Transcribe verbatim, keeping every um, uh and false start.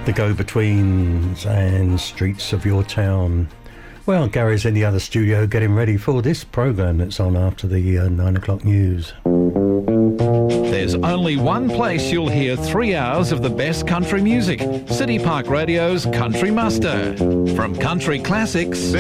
the go-betweens and streets of your town. Well, Gary's in the other studio getting ready for this programme that's on after the uh, nine o'clock news. There's only one place you'll hear three hours of the best country music. City Park Radio's Country Muster. From country classics